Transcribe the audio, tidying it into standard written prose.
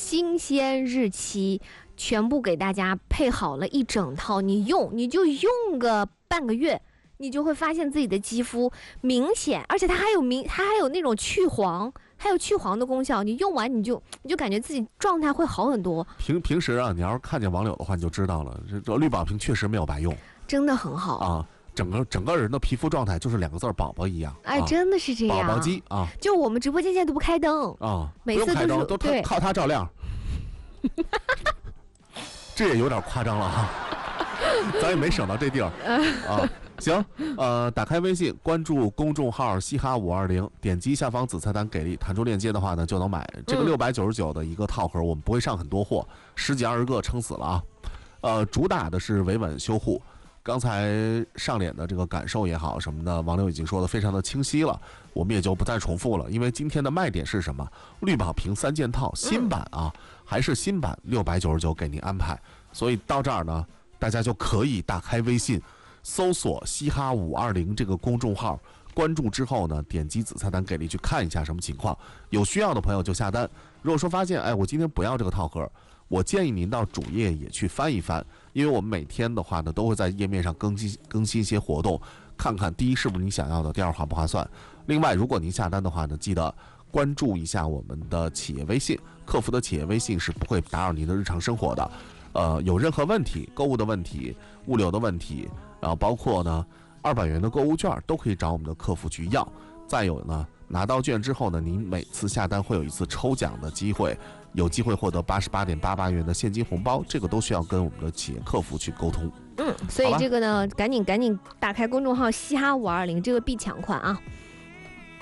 新鲜日期，全部给大家配好了一整套，你就用个半个月，你就会发现自己的肌肤明显，而且它还有那种去黄。还有去黄的功效，你用完你就感觉自己状态会好很多。 平时啊，你要是看见网友的话，你就知道了，这绿宝瓶确实没有白用， 真的很好啊。整个人的皮肤状态就是2个字宝宝一样。 哎，真的是这样。 宝宝肌啊！ 就我们直播间现在都不开灯啊， 每次都靠它照亮。这也有点夸张了哈，咱也没省到这地儿啊。行，打开微信，关注公众号嘻哈520，点击下方子菜单给力，弹出链接的话呢，就能买这个699的一个套盒。我们不会上很多货，10几20个撑死了啊。主打的是维稳修护。刚才上脸的这个感受也好什么的，王六已经说的非常的清晰了，我们也就不再重复了。因为今天的卖点是什么？绿宝瓶3件套，新版啊，还是新版699给您安排。所以到这儿呢，大家就可以打开微信。搜索嘻哈520这个公众号，关注之后呢，点击子菜单给力去看一下什么情况，有需要的朋友就下单。如果说发现我今天不要这个套盒，我建议您到主页也去翻一翻，因为我们每天的话呢都会在页面上更新一些活动，看看第一是不是你想要的，第二划不划算。另外如果您下单的话呢，记得关注一下我们的企业微信，客服的企业微信是不会打扰您的日常生活的。有任何问题，购物的问题，物流的问题，然后包括呢200元的购物券都可以找我们的客服去要。再有呢，拿到券之后呢，您每次下单会有一次抽奖的机会，有机会获得88.88元的现金红包，这个都需要跟我们的企业客服去沟通。 所以这个呢，赶紧打开公众号嘻哈520，这个必抢款啊！